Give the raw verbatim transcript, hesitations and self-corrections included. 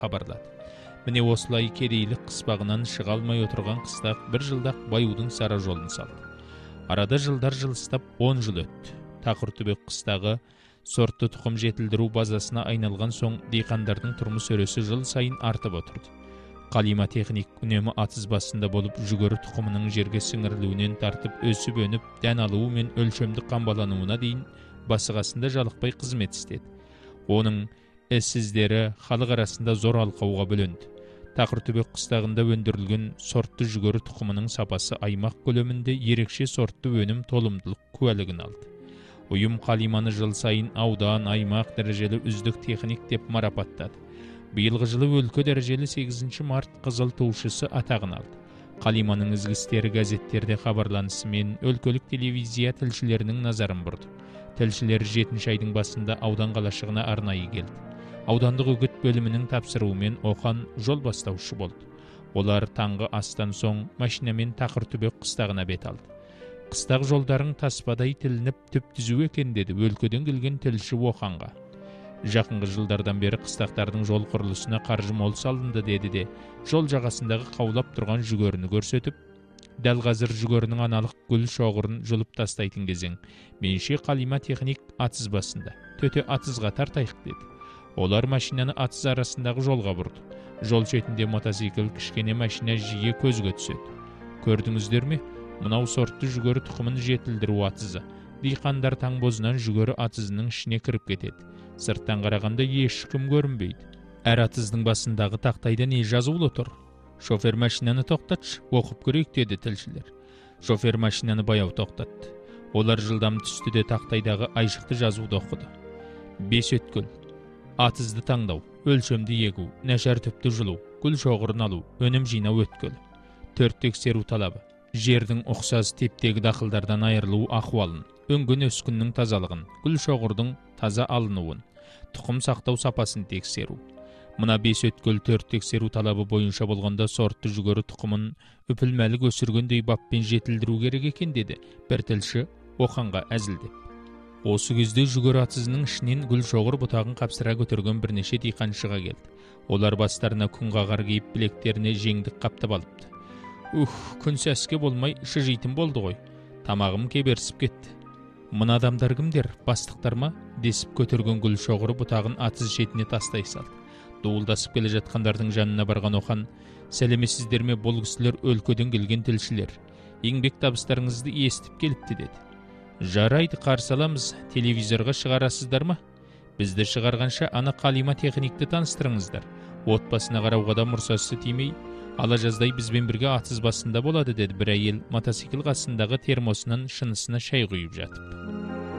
кабарлады. Міне осылай кедейлік қыспағынан шыға алмай отырған қыстақ бір жылдақ баюдың сара жолын салды. Арада жылдар жылыстап он жыл өтті. Тақыртүбек қыстағы сортты тұқым жетілдіру базасына айналған соң дейқандардың тұрмыс өресі жыл сайын артып отырды. Қалима техник үнемі атыз басында болып жүгері тұқымының жерге сіңірілуінен тартып өсіп өніп дән алуы мен өлшемді қамбалануына дейін басығасында жалықпай қызмет істеді. Оның ізсіздері халық арасында зор алқауға бөлінді. Тақыртүбек қыстағында өндірілген сортты жүгері тұқымының сапасы аймақ көлемінде ерекше сортты өнім толымдылық куәлігін алды. Ұйым Қалиманы жыл сайын аудан, аймақ дәрежелі үздік техник деп марапаттады. Биылғы жылы өлкө дәрежелі сегізінші март қызыл туышысы атағын алды. Қалиманың ізгі істері газеттерде хабарланысымен өлкөлік телевизия тілшілерінің назарын бұрды. Тілшілер жетінші айдың басында аудан қалашығына арнайы келді. Аудандық үгіт бөлімінің тапсыруымен Оқан жол бастаушы болды. Олар таңғы астан соң машинамен Тақыртүбек қыстағына бет алды. Қыстақ жолдарың таспадай тілініп түп түзу екен деді өлкөден келген тілші Оқанға. Жақынғы жылдардан бері қыстақтардың жол құрылысына қаржы мол салынды деді де, жол жағасындағы қаулап тұрған жүгеріні көрсетіп, дәл қазір жүгерінің аналық гүл шоғырын жұлып тастайтын кезең. Менше Қалима техник атыз басында, төте атызға тартайық деді. Олар машинаны атыз арасындағы жолға бұрды. Жол шетінде мотоцикл кішкене машина жиі көзге түседі. Көрдіңіздер ме? Мынау сортты жүгері тұқымын жетілдіру атызы. Дейқандар таңбозынан жүгері атызының ішіне кіріп кетеді. Сырттан қарағанда ешкім көрінбейді. Әр атыздың басындағы тақтайда не жазулы тұр? Шофер машинаны тоқтатшы, оқып көрейік деді тілшілер. Шофер машинаны баяу тоқтатты. Олар жылдам түсті де тақтайдағы айшықты жазуды оқыды. Бес өткіл. Атызды таңдау, өлшемді егу, нәшар түпті жылу, гүл шоғырын алу, өнім жинау өткіл. Төрт тексеру талабы. Жердің ұқсас тептегі дақылдардан айырылу ахуалын, өңгін өскіннің тазалығын, гүл шоғырдың таза алынуын, тұқым сақтау сапасын тексеру. Мына бес өткіл төрт тексеру талабы бойынша болғанда сортты жүгері тұқымын үпілмәлік өсіргендей баппен жетілдіру керек екен деді бір тілші Оқанға әзілдеп. Осы кезде жүгері атызының ішінен гүл шоғыр бұтағын қапсыра көтерген бірнеше диқаншыға келді. Олар бастарына күн қағар киіп білектеріне жеңдік қаптап алыпты. Ух, күн сәске болмай шыжитын болды ғой. Тамағым кеберсіп кетті. Мына адамдар кімдер, бастықтар ма? Десіп көтерген гүл шоғыры бұтағын атыз шетіне тастай салды. Дуылдасып келе жатқандардың жанына барған Оқан, сәлемесіздер ме, бұл кісілер өлкөден келген тілшілер. Еңбек табыстарыңызды естіп келіпті деді. Жарайды, қарсы аламыз, телевизорға шығарасыздар ма? Бізді шығарғанша ана Қалима техникті таныстырыңыздар. Отбасына қарауға да мұрсасы тимей, ала жаздай бізбен бірге атыз басында болады деді бір әйел мотоцикл қасындағы термосынан шынысына шай құйып жатып.